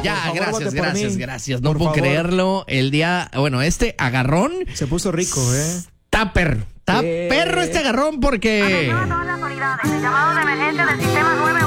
Ya, favor, gracias. No Por puedo favor. creerlo. El día, bueno, este agarrón Se puso rico, está perro. Está perro este agarrón porque... Atención a todas las unidades. El llamado de emergencia del sistema 911.